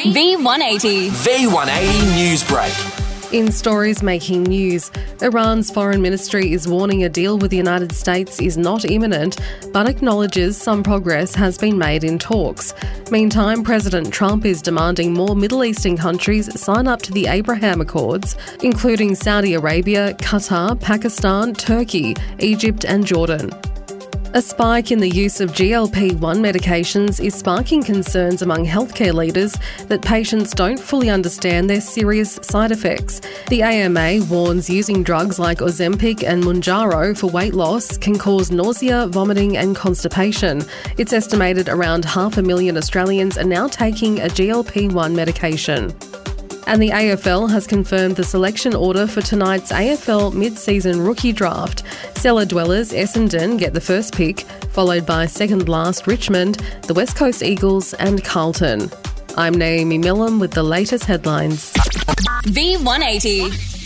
V180. V180 News Break. In stories making news, Iran's foreign ministry is warning a deal with the United States is not imminent, but acknowledges some progress has been made in talks. Meantime, President Trump is demanding more Middle Eastern countries sign up to the Abraham Accords, including Saudi Arabia, Qatar, Pakistan, Turkey, Egypt and Jordan. A spike in the use of GLP-1 medications is sparking concerns among healthcare leaders that patients don't fully understand their serious side effects. The AMA warns using drugs like Ozempic and Mounjaro for weight loss can cause nausea, vomiting and constipation. It's estimated around 500,000 Australians are now taking a GLP-1 medication. And the AFL has confirmed the selection order for tonight's AFL mid-season rookie draft. Cellar dwellers Essendon get the first pick, followed by second last Richmond, the West Coast Eagles and Carlton. I'm Naomi Millam with the latest headlines. V180.